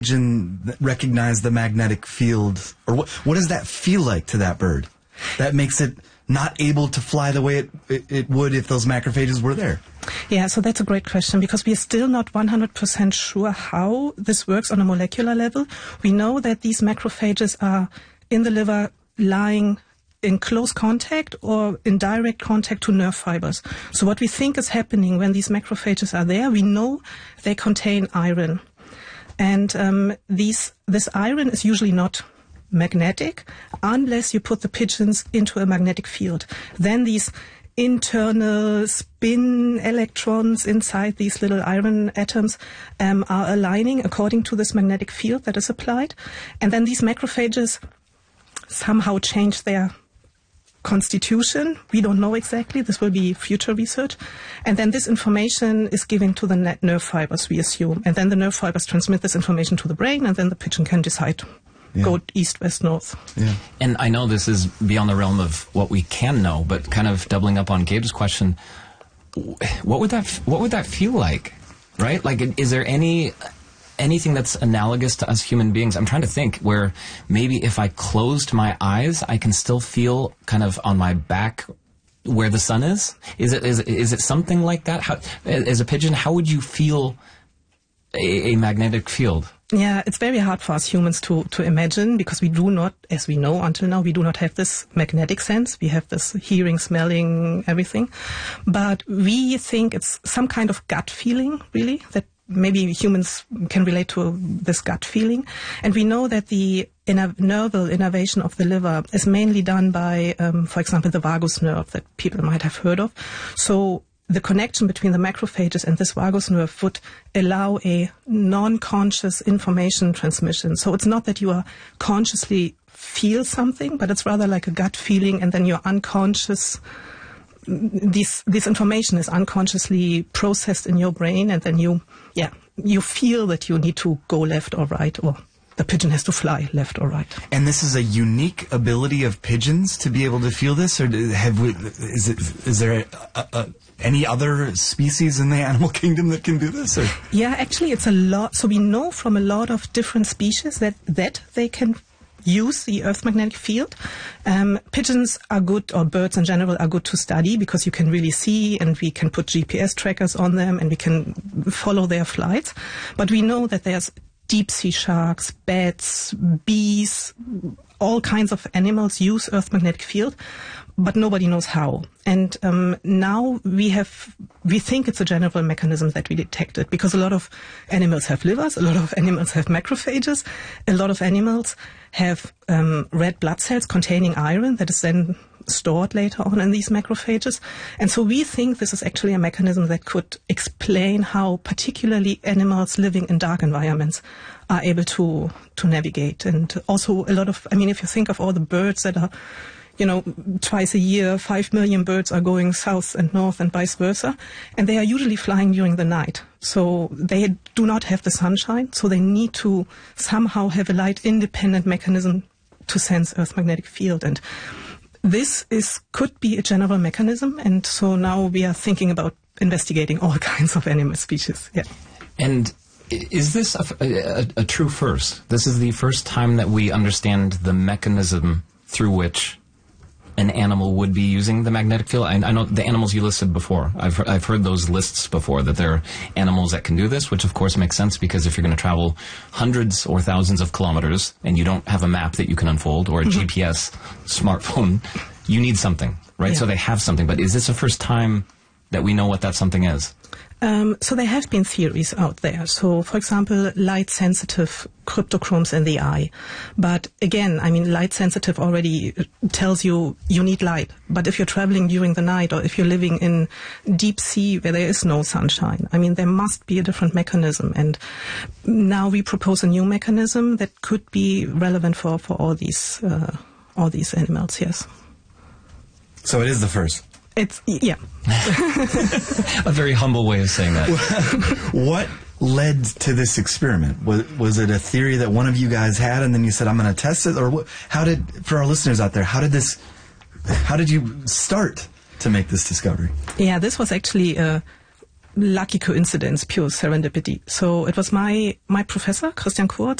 pigeon recognize the magnetic field, or what does that feel like to that bird that makes it not able to fly the way it would if those macrophages were there? Yeah, so that's a great question, because we are still not 100% sure how this works on a molecular level. We know that these macrophages are in the liver, lying in close contact or in direct contact to nerve fibers. So what we think is happening when these macrophages are there, we know they contain iron. And this iron is usually not magnetic unless you put the pigeons into a magnetic field. Then these internal spin electrons inside these little iron atoms are aligning according to this magnetic field that is applied. And then these macrophages somehow change their constitution. We don't know exactly. This will be future research. And then this information is given to the nerve fibers, we assume. And then the nerve fibers transmit this information to the brain, and then the pigeon can decide go east, west, north. Yeah. And I know this is beyond the realm of what we can know, but kind of doubling up on Gabe's question, what would that feel like, right? Like, is there anything that's analogous to us human beings? I'm trying to think where maybe if I closed my eyes, I can still feel kind of on my back where the sun is. Is it something like that? How, as a pigeon, how would you feel a magnetic field? Yeah, it's very hard for us humans to imagine, because we do not, as we know until now, we do not have this magnetic sense. We have this hearing, smelling, everything. But we think it's some kind of gut feeling, really, that maybe humans can relate to this gut feeling. And we know that the nerval innervation of the liver is mainly done by, for example, the vagus nerve that people might have heard of. So the connection between the macrophages and this vagus nerve would allow a non-conscious information transmission. So it's not that you are consciously feel something, but it's rather like a gut feeling, and then your unconscious, this information is unconsciously processed in your brain, and then you feel that you need to go left or right, or the pigeon has to fly left or right. And this is a unique ability of pigeons to be able to feel this, or is there any other species in the animal kingdom that can do this? Or? Yeah, actually it's a lot. So we know from a lot of different species that they can use the Earth's magnetic field. Pigeons are good, or birds in general are good to study, because you can really see, and we can put GPS trackers on them, and we can follow their flights. But we know that there's deep-sea sharks, bats, bees, all kinds of animals use Earth's magnetic field, but nobody knows how. And now we think it's a general mechanism that we detected, because a lot of animals have livers, a lot of animals have macrophages, a lot of animals have red blood cells containing iron that is then stored later on in these macrophages. And so we think this is actually a mechanism that could explain how particularly animals living in dark environments are able to navigate. And also a lot of, if you think of all the birds that are, twice a year, 5 million birds are going south and north and vice versa, and they are usually flying during the night. So they do not have the sunshine, so they need to somehow have a light-independent mechanism to sense Earth's magnetic field. And this could be a general mechanism, and so now we are thinking about investigating all kinds of animal species. Yeah. And is this a true first? This is the first time that we understand the mechanism through which an animal would be using the magnetic field. I know the animals you listed before. I've heard those lists before, that there are animals that can do this, which of course makes sense, because if you're going to travel hundreds or thousands of kilometers and you don't have a map that you can unfold, or a GPS smartphone, you need something, right? Yeah. So they have something. But is this the first time that we know what that something is? So there have been theories out there. So, for example, light-sensitive cryptochromes in the eye. But again, light-sensitive already tells you need light. But if you're traveling during the night, or if you're living in deep sea where there is no sunshine, there must be a different mechanism. And now we propose a new mechanism that could be relevant for all these animals, yes. So it is the first. Yeah. A very humble way of saying that. What led to this experiment? Was it a theory that one of you guys had, and then you said, I'm going to test it? Or for our listeners out there, how did you start to make this discovery? Yeah, this was actually lucky coincidence, pure serendipity. So it was my professor, Christian Kurz,